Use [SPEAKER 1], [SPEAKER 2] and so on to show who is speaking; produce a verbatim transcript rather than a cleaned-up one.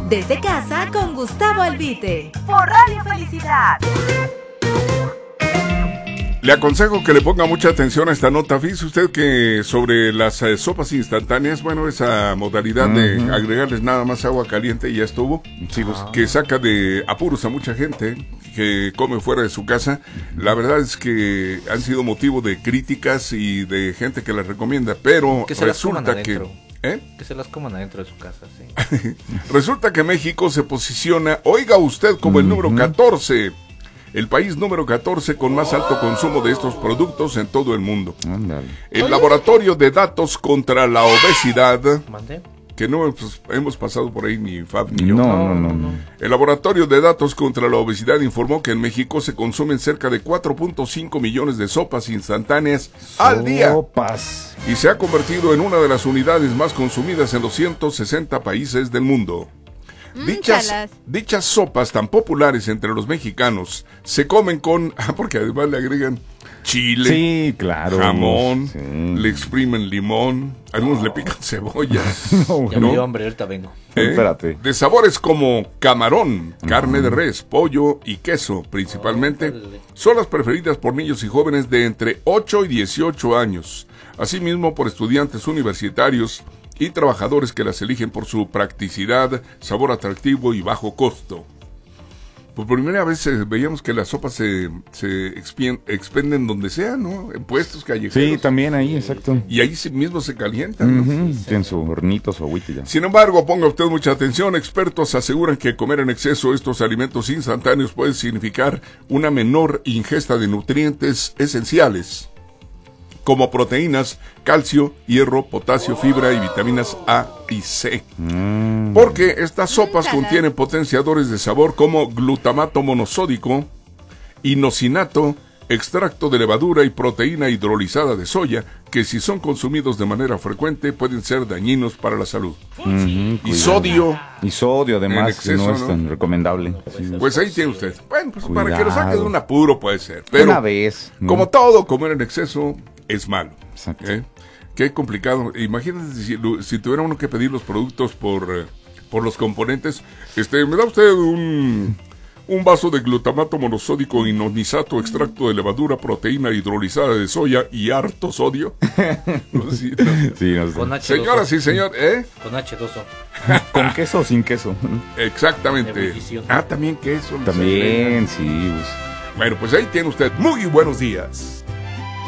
[SPEAKER 1] Desde casa con Gustavo Albite. Por Radio Felicidad.
[SPEAKER 2] Le aconsejo que le ponga mucha atención a esta nota. Fíjese usted que sobre las eh, sopas instantáneas, bueno, esa modalidad uh-huh. de agregarles nada más agua caliente y ya estuvo, sí, pues, uh-huh. que saca de apuros a mucha gente que come fuera de su casa. La verdad es que han sido motivo de críticas y de gente que las recomienda, pero
[SPEAKER 3] que
[SPEAKER 2] resulta que...
[SPEAKER 3] ¿Eh? Que se las coman adentro de su casa, sí.
[SPEAKER 2] Resulta que México se posiciona, oiga usted, como uh-huh. el número catorce. El país número catorce con más alto consumo de estos productos en todo el mundo. Andale. El Laboratorio de Datos contra la Obesidad, ¿Mande? que no pues, hemos pasado por ahí ni Fab ni yo.
[SPEAKER 4] No, no, no, no.
[SPEAKER 2] El Laboratorio de Datos contra la Obesidad informó que en México se consumen cerca de cuatro punto cinco millones de sopas instantáneas sopas. al día. Y se ha convertido en una de las unidades más consumidas en los ciento sesenta países del mundo. Dichas, dichas sopas tan populares entre los mexicanos se comen con, porque además le agregan chile,
[SPEAKER 4] sí, claro,
[SPEAKER 2] jamón,
[SPEAKER 4] sí.
[SPEAKER 2] le exprimen limón, algunos oh. le pican cebolla.
[SPEAKER 3] No, ya ¿no? me dio hambre, ahorita vengo.
[SPEAKER 2] ¿Eh? Espérate. De sabores como camarón, carne uh-huh. de res, pollo y queso, principalmente, oh, son las preferidas por niños y jóvenes de entre ocho y dieciocho años. Asimismo, por estudiantes universitarios y trabajadores que las eligen por su practicidad, sabor atractivo y bajo costo. Por primera vez eh, veíamos que las sopas se, se expien, expenden donde sea, ¿no? En puestos callejeros.
[SPEAKER 4] Sí, también ahí, exacto.
[SPEAKER 2] Y ahí mismo se calientan, ¿no?
[SPEAKER 4] Uh-huh. Tienen su hornito, su agüita ya.
[SPEAKER 2] Sin embargo, ponga usted mucha atención, expertos aseguran que comer en exceso estos alimentos instantáneos puede significar una menor ingesta de nutrientes esenciales, como proteínas, calcio, hierro, potasio, fibra y vitaminas A y C. Mm. Porque estas sopas contienen potenciadores de sabor como glutamato monosódico, inosinato, extracto de levadura y proteína hidrolizada de soya, que si son consumidos de manera frecuente pueden ser dañinos para la salud.
[SPEAKER 4] Mm-hmm,
[SPEAKER 2] y sodio.
[SPEAKER 4] Y sodio además, exceso, no es tan ¿no? recomendable.
[SPEAKER 2] Sí. Pues ahí tiene usted. Bueno, pues cuidado. Para que lo saque de un apuro puede ser. Pero
[SPEAKER 4] una vez. ¿no?
[SPEAKER 2] Como todo, comer en exceso es malo. ¿eh? Qué complicado. Imagínate si, si tuviera uno que pedir los productos por, eh, por los componentes. Este, ¿me da usted un, un vaso de glutamato monosódico inonisato, extracto de levadura, proteína hidrolizada de soya y harto sodio? No, sí, no.
[SPEAKER 4] Sí, no sé.
[SPEAKER 3] Con H dos O.
[SPEAKER 2] Señora, sí, señor. ¿eh?
[SPEAKER 3] Con H dos O.
[SPEAKER 4] ¿Con queso o sin queso?
[SPEAKER 2] Exactamente. Ah, también queso.
[SPEAKER 4] También, sí. Pues.
[SPEAKER 2] Bueno, pues ahí tiene usted. Muy buenos días.